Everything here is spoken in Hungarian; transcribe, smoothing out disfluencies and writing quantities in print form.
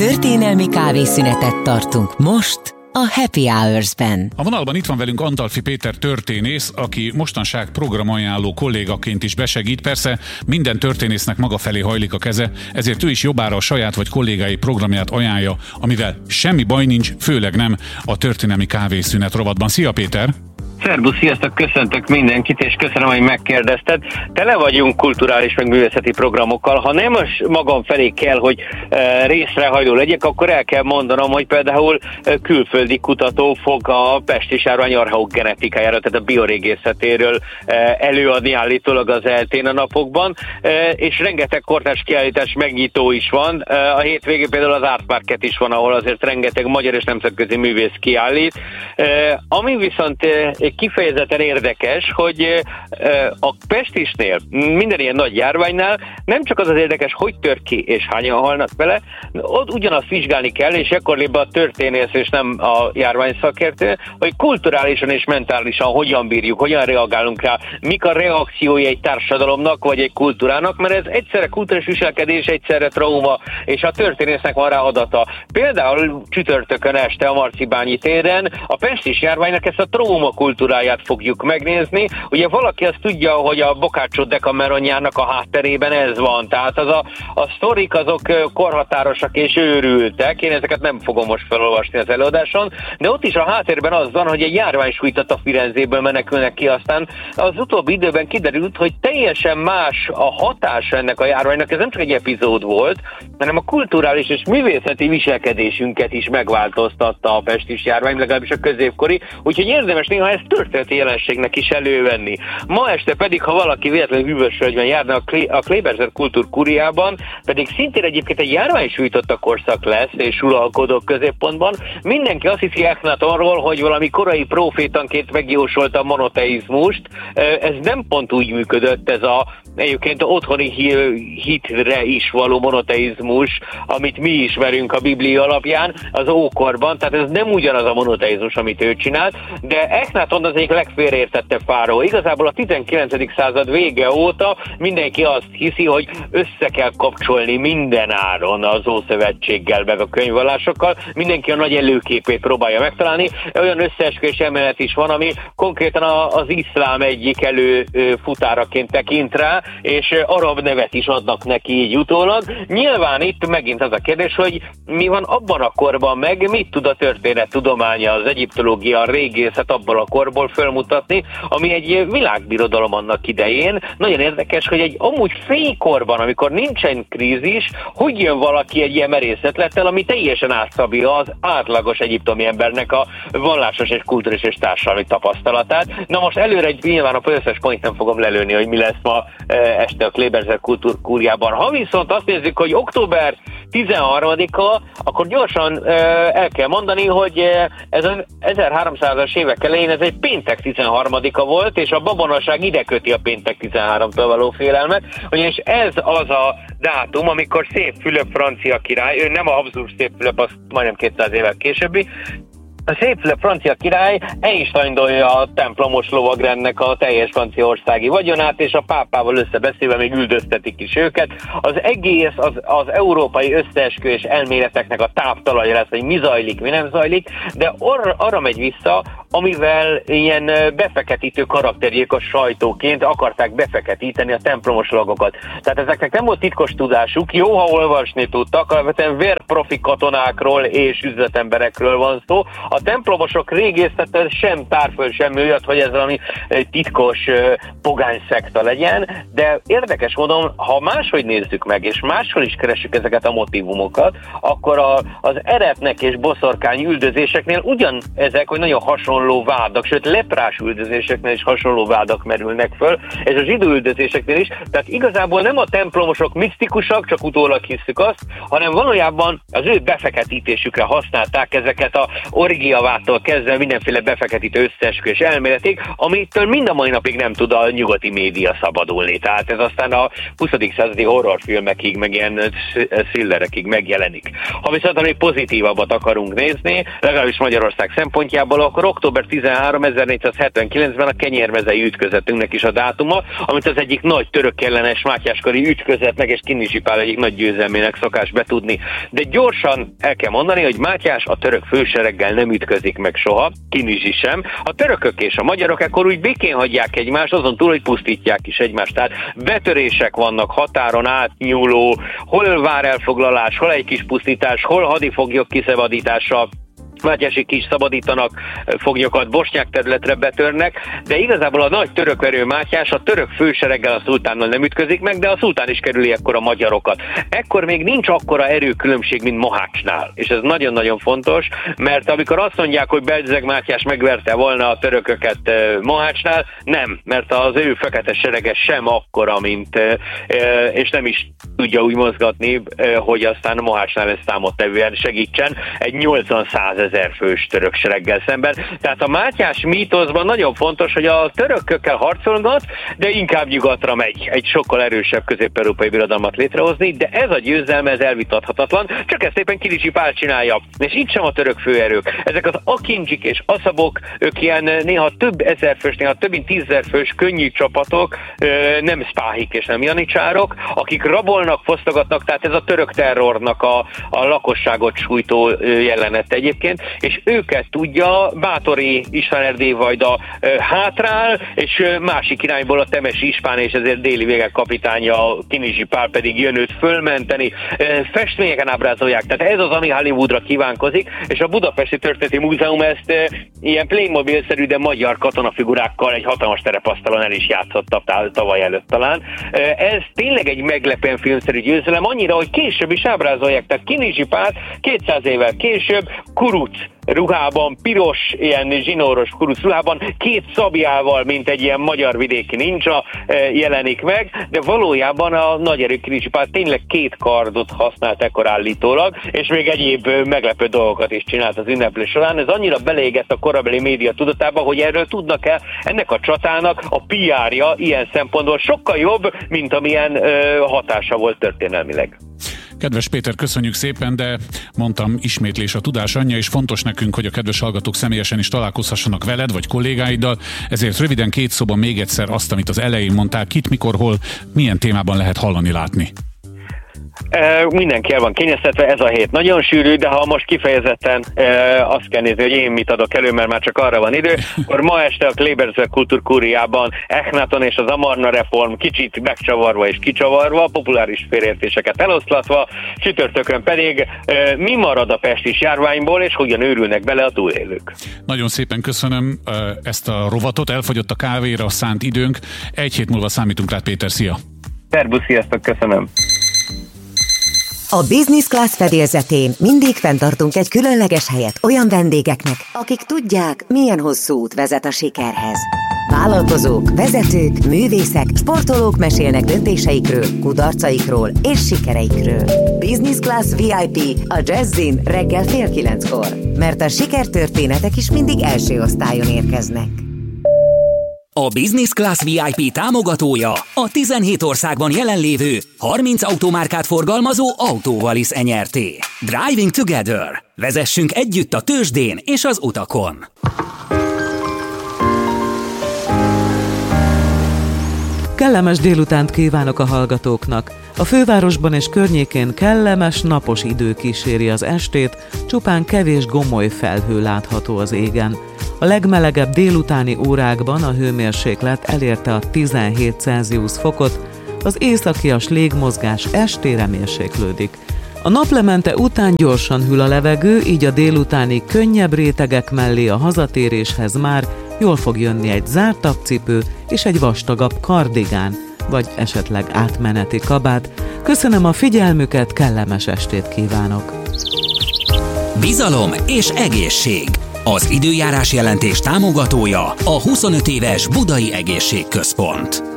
Történelmi kávészünetet tartunk most a Happy Hours-ben. A vonalban itt van velünk Antalffy Péter történész, aki mostanság programajánló kollégaként is besegít. Persze minden történésznek maga felé hajlik a keze, ezért ő is jobbára a saját vagy kollégái programját ajánlja, amivel semmi baj nincs, főleg nem a történelmi kávészünet rovatban. Szia Péter! Szerbusz, sziasztok, köszöntök mindenkit, és köszönöm, hogy megkérdezted. Tele vagyunk kulturális meg művészeti programokkal. Ha nem magam felé kell, hogy részrehajló legyek, akkor el kell mondanom, hogy például külföldi kutató fog a pesti járvány archeogenetikájára, tehát a biorégészetéről előadni állítólag az ELTén a napokban, és rengeteg kortárs kiállítás megnyitó is van. A hétvégén például az Art Market is van, ahol azért rengeteg magyar és nemzetközi művész kiállít. Ami viszont kifejezetten érdekes, hogy a pestisnél, minden ilyen nagy járványnál nem csak az érdekes, hogy tör ki és hányan halnak vele, ott ugyanazt vizsgálni kell, és ekkor lép be a történész és nem a járványszakértő, hogy kulturálisan és mentálisan hogyan bírjuk, hogyan reagálunk rá, mik a reakciói egy társadalomnak vagy egy kultúrának, mert ez egyszerre kulturális viselkedés, egyszerre trauma, és a történésznek van rá adata. Például csütörtökön este a Marcibányi téren a pestis járványnak ezt a trauma kultúráját fogjuk megnézni. Ugye valaki azt tudja, hogy a Boccaccio Decameronjának a hátterében ez van. Tehát a sztorik azok korhatárosak és őrültek. Én ezeket nem fogom most felolvasni az előadáson, de ott is a háttérben az van, hogy egy járvány sújtott a Firenzéből menekülnek ki. Aztán az utóbbi időben kiderült, hogy teljesen más a hatása ennek a járványnak. Ez nem csak egy epizód volt, hanem a kulturális és művészeti viselkedésünket is megváltoztatta a pestis járvány, legalábbis a középkori. Úgyhogy érdemes néha ezt történeti jelenségnek is elővenni. Ma este pedig, ha valaki véletlenül Hűvösvölgyben járna a Kleberzer Kultúrkúriában, pedig szintén egyébként egy járvány sújtotta korszak lesz, és uralkodók középpontban, mindenki azt hiszi Echnatonról, hogy valami korai profétanként megjósolta a monoteizmust. Ez nem pont úgy működött, ez egyébként otthoni hitre is való monoteizmus, amit mi ismerünk a Biblia alapján az ókorban, tehát ez nem ugyanaz a monoteizmus, amit ő csinált, de Echnaton az egyik legfélreértettebb fáraó. Igazából a 19. század vége óta mindenki azt hiszi, hogy össze kell kapcsolni minden áron az Ószövetséggel meg a könyvvallásokkal, mindenki a nagy előképét próbálja megtalálni. Olyan összeesküvés elmélet is van, ami konkrétan az iszlám egyik előfutáraként tekint rá, és arab nevet is adnak neki így utólag. Nyilván itt megint az a kérdés, hogy mi van abban a korban meg, mit tud a történettudománya, az egyiptológia, a régészet abban a korból fölmutatni, ami egy világbirodalom annak idején. Nagyon érdekes, hogy egy amúgy fénykorban, amikor nincsen krízis, hogy jön valaki egy ilyen merészetlettel, ami teljesen átszabja az átlagos egyiptomi embernek a vallásos és kulturális és társadalmi tapasztalatát. Na most előre nyilván a összes point nem fogom lelőni, hogy mi lesz ma este a Kleberzer Kultúrkúriában. Ha viszont azt nézzük, hogy október 13-a, akkor gyorsan el kell mondani, hogy ez az 1300-as évek elején ez egy péntek 13-a volt, és a babonaság ide köti a péntek 13-tól való félelmet, ugyanis ez az a dátum, amikor Szép Fülöp francia király, ő nem a Habsburg Szép Fülöp, az majdnem 200 évvel későbbi, a Szép Fülöp francia király einsteindolja a templomos lovagrendnek a teljes franciaországi vagyonát, és a pápával összebeszélve még üldöztetik is őket. Az egész az európai összeesküvés elméleteknek a táptalaja lesz, hogy mi zajlik, mi nem zajlik, de arra megy vissza, amivel ilyen befeketítő karakterjék sajtóként akarták befeketíteni a templomos lovagokat. Tehát ezeknek nem volt titkos tudásuk, jó, ha olvasni tudtak, alapvetően vérprofi katonákról és üzletemberekről van szó. A templomosok régészete sem tár föl semmi olyat, hogy ez valami titkos pogány szekta legyen, de érdekes módon, ha máshogy nézzük meg, és máshol is keressük ezeket a motivumokat, akkor az eretnek és boszorkány üldözéseknél ugyanezek, hogy nagyon hasonló vádak, sőt leprás üldözéseknél is hasonló vádak merülnek föl, és a zsidó üldözéseknél is, tehát igazából nem a templomosok misztikusak, csak utólag hiszük azt, hanem valójában az ő befeketítésükre használták ezeket a Orgiavától kezdve mindenféle befeketítő összeesküvés elméletig, amitől mind a mai napig nem tud a nyugati média szabadulni. Tehát ez aztán a 20. századi horrorfilmekig, meg ilyen thrillerekig megjelenik. Ha viszont még pozitívabbat akarunk nézni, legalábbis Magyarország szempontjából, akkor október október 13, 1479-ben a kenyérmezei ütközetünknek is a dátuma, amit az egyik nagy török ellenes mátyáskori ütközetnek és Kinizsi Pál egyik nagy győzelmének szokás betudni. De gyorsan el kell mondani, hogy Mátyás a török fősereggel nem ütközik meg soha, Kinizsi sem. A törökök és a magyarok ekkor úgy békén hagyják egymást, azon túl, hogy pusztítják is egymást. Tehát betörések vannak, határon átnyúló, hol várelfoglalás, hol egy kis pusztítás, hol hadifoglyok kiszabadítása. Mátyásik is szabadítanak foglyokat, bosnyák területre betörnek, de igazából a nagy török erő Mátyás a török fősereggel a szultánnal nem ütközik meg, de a szultán is kerüli ekkor a magyarokat. Ekkor még nincs akkora erőkülönbség, mint Mohácsnál, és ez nagyon-nagyon fontos, mert amikor azt mondják, hogy Beljeg Mátyás megverte volna a törököket Mohácsnál, nem, mert az ő fekete serege sem akkora, mint, és nem is tudja úgy mozgatni, hogy aztán Mohácsnál ez számottevően segítsen egy 80-100 000 fős török sereggel szemben. Tehát a Mátyás mítoszban nagyon fontos, hogy a törökökkel harcolgat, de inkább nyugatra megy egy sokkal erősebb közép-európai birodalmat létrehozni, de ez a győzelme, ez elvitathatatlan, csak ezt éppen Kinizsi Pál csinálja. És itt sem a török főerők. Ezek az akincsik és aszabok, ők ilyen néha több ezer fős, néha több mint 10 000 fős könnyű csapatok, nem szpáhik és nem janicsárok, akik rabolnak, fosztogatnak, tehát ez a török terrornak a lakosságot sújtó jelenet egyébként, és őket tudja Báthori István Erdély vajda hátrál, és másik irányból a temesi ispán és ezért déli végek kapitánya Kinizsi Pál pedig jön őt fölmenteni. Festményeken ábrázolják, tehát ez az, ami Hollywoodra kívánkozik, és a Budapesti Történeti Múzeum ezt ilyen Playmobil-szerű, de magyar katonafigurákkal egy hatalmas terepasztalon el is játszotta tavaly előtt talán. Ez tényleg egy meglepően filmszerű győzelem, annyira, hogy később is ábrázolják, tehát Kinizsi Pál 200 évvel később kuruc ruhában, piros, ilyen zsinóros kuruc ruhában, 2 szabjával, mint egy ilyen magyar vidéki ninja jelenik meg, de valójában a nagy erő Kinizsi Pál tényleg 2 kardot használt ekkor állítólag, és még egyéb meglepő dolgokat is csinált az ünneplés során. Ez annyira beleégett a korabeli média tudatába, hogy erről tudnak-e, ennek a csatának a PR-ja ilyen szempontból sokkal jobb, mint amilyen hatása volt történelmileg. Kedves Péter, köszönjük szépen, de mondtam, ismétlés a tudás anyja, és fontos nekünk, hogy a kedves hallgatók személyesen is találkozhassanak veled vagy kollégáiddal, ezért röviden 2 szóban még egyszer azt, amit az elején mondtál, kit, mikor, hol, milyen témában lehet hallani, látni. Mindenki el van kényeztetve, ez a hét nagyon sűrű, de ha most kifejezetten azt kell nézni, hogy én mit adok elő, mert már csak arra van idő, akkor ma este a Klebersberg Kultúrkúriában Echnaton és az Amarna reform kicsit megcsavarva és kicsavarva, populáris félreértéseket eloszlatva, csütörtökön pedig mi marad a pestis járványból, és hogyan őrülnek bele a túlélők. Nagyon szépen köszönöm ezt a rovatot, elfogyott a kávéra szánt időnk, 1 hét múlva számítunk rá, Péter, szia! Szerbusz, sziasztok, köszönöm! A Business Class fedélzetén mindig fenntartunk egy különleges helyet olyan vendégeknek, akik tudják, milyen hosszú út vezet a sikerhez. Vállalkozók, vezetők, művészek, sportolók mesélnek döntéseikről, kudarcaikról és sikereikről. Business Class VIP a Jazzin reggel 8:30-kor, mert a sikertörténetek is mindig első osztályon érkeznek. A Business Class VIP támogatója a 17 országban jelenlévő 30 automárkát forgalmazó Autovalis Nyrt. Driving Together. Vezessünk együtt a tőzsdén és az utakon. Kellemes délutánt kívánok a hallgatóknak. A fővárosban és környékén kellemes, napos idő kíséri az estét, csupán kevés gomoly felhő látható az égen. A legmelegebb délutáni órákban a hőmérséklet elérte a 17 Celsius fokot, az északias légmozgás estére mérséklődik. A naplemente után gyorsan hűl a levegő, így a délutáni könnyebb rétegek mellé a hazatéréshez már jól fog jönni egy zártabb cipő és egy vastagabb kardigán, vagy esetleg átmeneti kabát. Köszönöm a figyelmüket, kellemes estét kívánok! Bizalom és egészség. Az időjárás jelentés támogatója a 25 éves Budai Egészségközpont.